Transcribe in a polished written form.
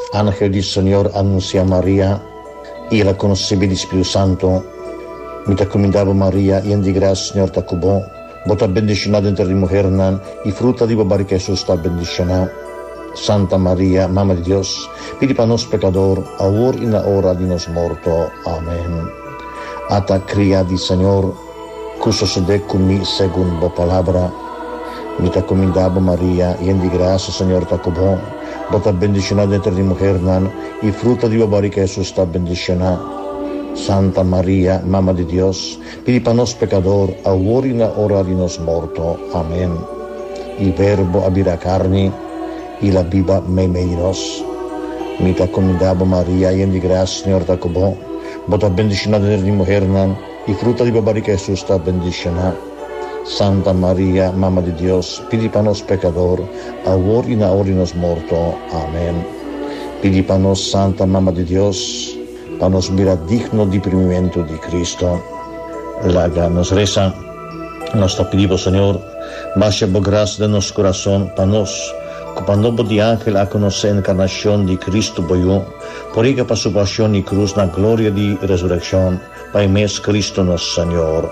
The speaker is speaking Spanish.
Ángel del Señor anuncia a María y la concebida del Espíritu Santo. Mi te comendavo María, y en di gracia, Señor te cubo. Vos bendicionada entre las mujeres, y fruta di barriga Jesús está bendicionada. Santa María, Mamma de Dios, pidi para nos pecador, ahora y en la hora de nos muerto. Amén. Ata cría di Señor, que sucede conmigo según la palabra. Mi te comendavo María, y en di gracia, Señor te cubo. Vos bendicionada entre las mujeres, y fruta di barriga Jesús está bendicionada. Santa María, Mamma de Dios, pidi para nos pecador, ahora y en la hora de nos muerto. Amén. Il Verbo abira carne, y la viva menos. Mi te comendavo María, y en di gracia, Señor te cubo. Vos bendicionada entre las mujeres, y fruta di barriga Jesús está bendicionada. Santa María, Mamma de Dios, pidi para nos pecador, ahora y en la hora de nos muerto. Amén. Pidi para nos, Santa Mamma de Dios, para nos mira digno di primimiento di Cristo. Laga nos reza, nos te pedimos, Señor, baja por gracia de nuestro corazón, para nos, cuando de ángel a conocer la encarnación de Cristo boyó, por ella para su pasión y cruz, la gloria de resurrección, para mes Cristo nuestro Señor.